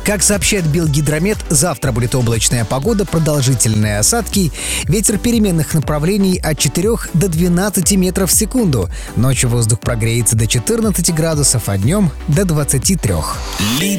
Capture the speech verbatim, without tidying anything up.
Как сообщает Белгидромет, завтра будет облачная погода, продолжительные осадки, ветер переменных направлений от четырёх до двенадцати метров в секунду. Ночью воздух прогреется до четырнадцати градусов, а днем до двадцати трёх.